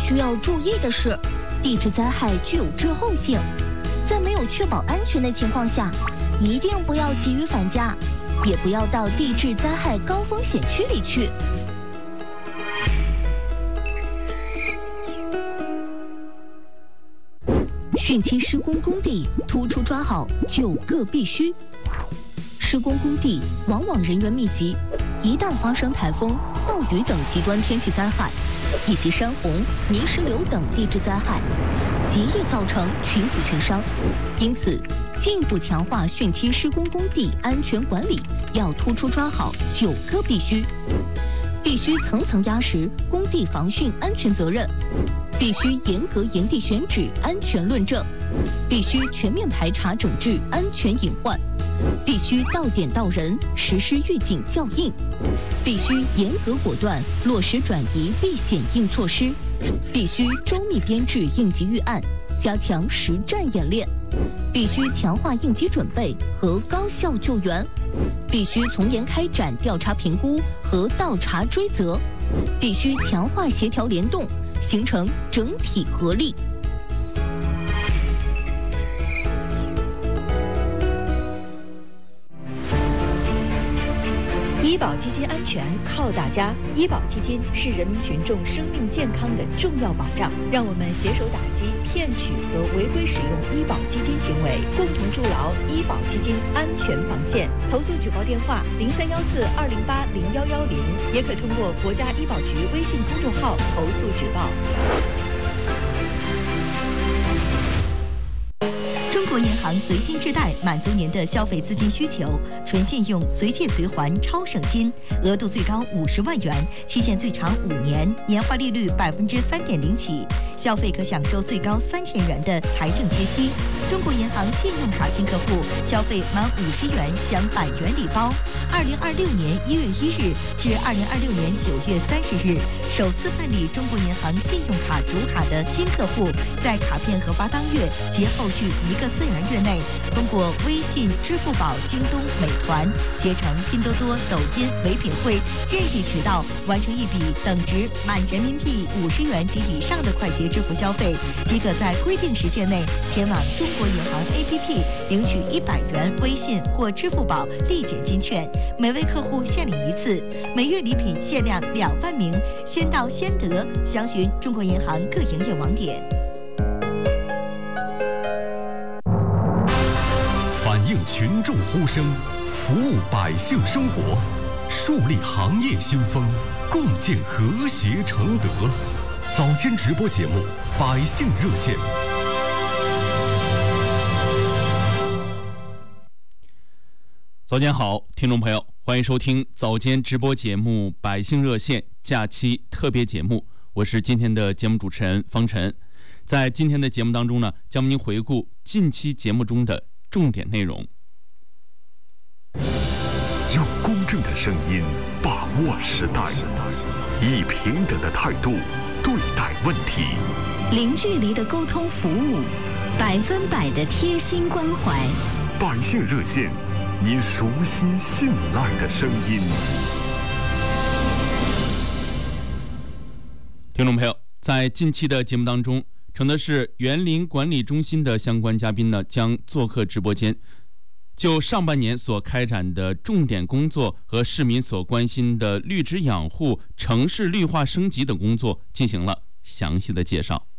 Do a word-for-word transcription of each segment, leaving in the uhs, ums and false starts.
需要注意的是，地质灾害具有滞后性，在没有确保安全的情况下，一定不要急于返家，也不要到地质灾害高风险区里去。汛期施工工地突出抓好九个必须。施工工地往往人员密集，一旦发生台风、暴雨等极端天气灾害，以及山洪、泥石流等地质灾害，极易造成群死群伤。因此，进一步强化汛期施工工地安全管理，要突出抓好九个必须。必须层层压实工地防汛安全责任，必须严格严地选址安全论证，必须全面排查整治安全隐患，必须到点到人实施预警校应，必须严格果断落实转移避险应措施，必须周密编制应急预案，加强实战演练，必须强化应急准备和高效救援，必须从严开展调查评估和倒查追责，必须强化协调联动，形成整体合力。 医保基金安全靠大家，医保基金是人民群众生命健康的重要保障。让我们携手打击骗取和违规使用医保基金行为，共同筑牢医保基金安全防线。投诉举报电话零三幺四二零八零幺幺零，也可通过国家医保局微信公众号投诉举报。 中国银行随心置贷满足您的消费资金需求，纯信用、随借随还、超省心，额度最高五十万元，期限最长五年，年化利率百分之三点零起，消费可享受最高三千元的财政贴息。中国银行信用卡新客户消费满五十元享百元礼包。二零二六年一月一日至二零二六年九月三十日，首次办理中国银行信用卡主卡的新客户，在卡片核发当月及后续一个自然月内，通过微信、支付宝、京东、美团、携程、拼多多、抖音、唯品会任意渠道完成一笔等值满人民币五十元及以上的快捷支付消费，即可在规定时限内前往中国银行 A P P 领取一百元微信或支付宝立减金券，每位客户限领一次，每月礼品限量两万名，先到先得。详询中国银行各营业网点。 反映群众呼声，服务百姓生活，树立行业新风，共建和谐承德。早间直播节目《百姓热线》。 早间好，听众朋友，欢迎收听早间直播节目《百姓热线》假期特别节目，我是今天的节目主持人方晨。在今天的节目当中呢，将为您回顾近期节目中的重点内容。 用公正的声音把握时代，以平等的态度对待问题， 零距离的沟通服务，百分百的贴心关怀。 百姓热线，您熟悉信赖的声音。 听众朋友，在近期的节目当中，承德市园林管理中心的相关嘉宾呢，将做客直播间，就上半年所开展的重点工作和市民所关心的绿植养护、城市绿化升级等工作进行了详细的介绍。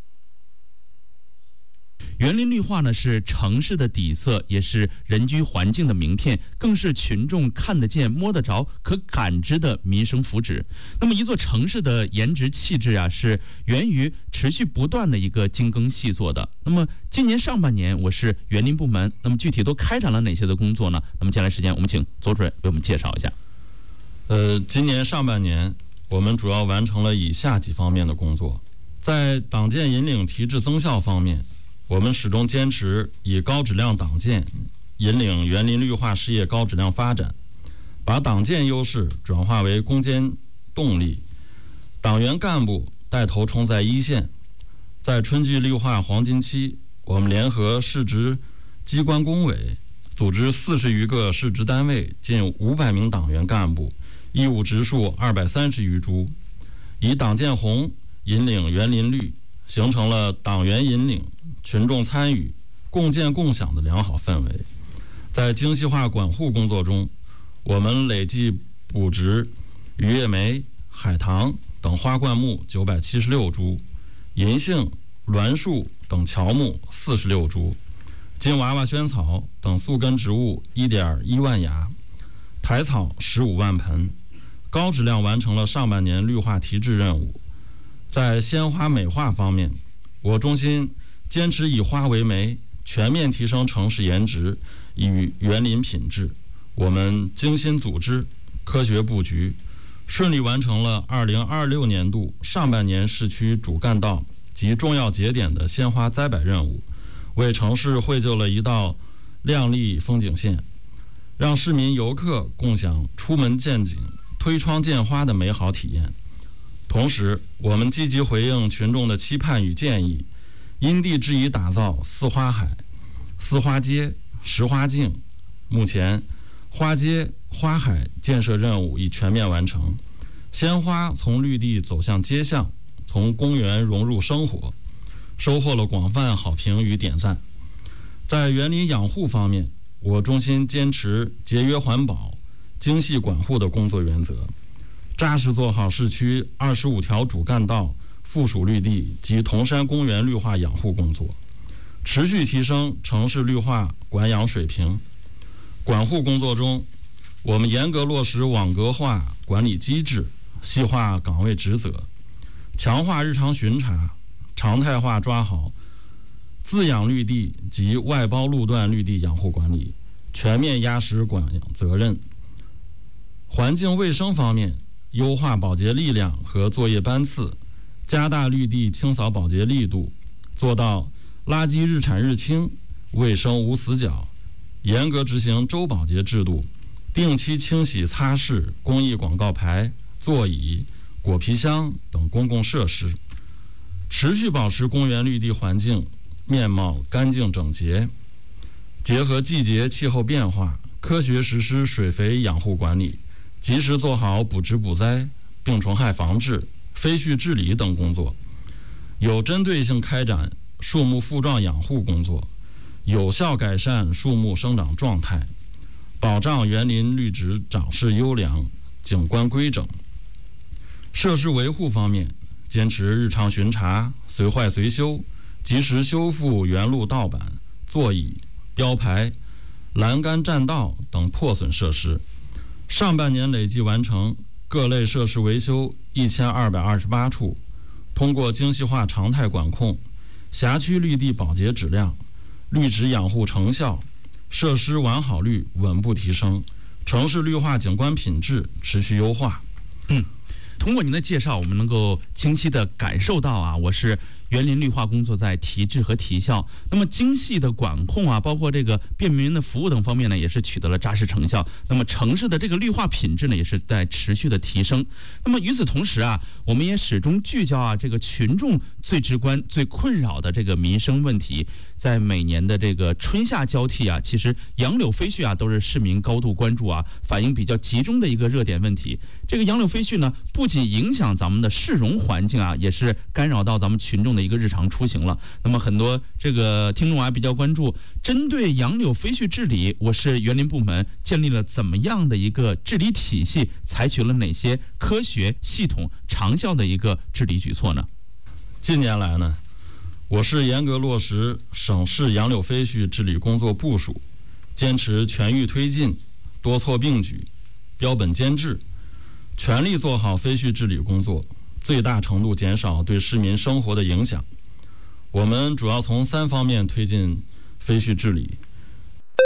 园林绿化呢，是城市的底色，也是人居环境的名片，更是群众看得见、摸得着、可感知的民生福祉。那么，一座城市的颜值气质啊，是源于持续不断的一个精耕细作的。那么，今年上半年，我是园林部门，那么具体都开展了哪些的工作呢？那么，接下来时间，我们请左主任为我们介绍一下。 呃，今年上半年，我们主要完成了以下几方面的工作。在党建引领提质增效方面，我们始终坚持以高质量党建引领园林绿化事业高质量发展，把党建优势转化为攻坚动力，党员干部带头冲在一线。在春季绿化黄金期，我们联合市直机关工委，组织四十余个市直单位，近五百名党员干部，义务植树二百三十余株，以党建红引领园林绿形成了党员引领、群众参与、共建共享的良好氛围。在精细化管护工作中，我们累计补植鱼叶梅、海棠等花灌木九百七十六株，银杏、栾树等乔木四十六株，金娃娃萱草等宿根植物一点一万芽，苔草十五万盆，高质量完成了上半年绿化提质任务。在鲜花美化方面，我中心坚持以花为媒，全面提升城市颜值与园林品质。我们精心组织、科学布局，顺利完成了二零二六年度上半年市区主干道及重要节点的鲜花栽摆任务，为城市绘就了一道亮丽风景线，让市民游客共享出门见景、推窗见花的美好体验。同时，我们积极回应群众的期盼与建议，因地制宜打造四花海、四花街、十花径。目前，花街、花海建设任务已全面完成，鲜花从绿地走向街巷，从公园融入生活，收获了广泛好评与点赞。在园林养护方面，我中心坚持节约环保、精细管护的工作原则，扎实做好市区二十五条主干道附属绿地及铜山公园绿化养护工作，持续提升城市绿化管养水平。管护工作中，我们严格落实网格化管理机制，细化岗位职责，强化日常巡查，常态化抓好自养绿地及外包路段绿地养护管理，全面压实管养责任。环境卫生方面，优化保洁力量和作业班次，加大绿地清扫保洁力度，做到垃圾日产日清，卫生无死角。严格执行周保洁制度，定期清洗擦拭公益广告牌、座椅、果皮箱等公共设施，持续保持公园绿地环境面貌干净整洁。结合季节气候变化，科学实施水肥养护管理，及时做好补植补栽、病虫害防治、飞絮治理等工作，有针对性开展树木复壮养护工作，有效改善树木生长状态，保障园林绿植长势优良、景观规整。设施维护方面，坚持日常巡查、随坏随修，及时修复原路道板、座椅、标牌、栏杆栈道等破损设施。上半年累计完成各类设施维修一千二百二十八处，通过精细化常态管控，辖区绿地保洁质量、绿植养护成效、设施完好率稳步提升，城市绿化景观品质持续优化。 嗯，通过您的介绍，我们能够清晰地感受到啊，我是园林绿化工作在提质和提效。那么精细的管控啊，包括这个便民的服务等方面呢，也是取得了扎实成效。那么城市的这个绿化品质呢，也是在持续的提升。那么与此同时啊，我们也始终聚焦啊这个群众最直观、最困扰的这个民生问题。在每年的这个春夏交替啊，其实杨柳飞絮啊都是市民高度关注啊，反映比较集中的一个热点问题。这个杨柳飞絮呢，不仅影响咱们的市容环境啊，也是干扰到咱们群众的一个日常出行了。那么很多这个听众啊比较关注，针对杨柳飞絮治理，我市园林部门建立了怎么样的一个治理体系，采取了哪些科学、系统、长效的一个治理举措呢？ 近年来呢，我市严格落实省市杨柳飞絮治理工作部署，坚持全域推进、多措并举、标本兼治，全力做好飞絮治理工作，最大程度减少对市民生活的影响。我们主要从三方面推进飞絮治理：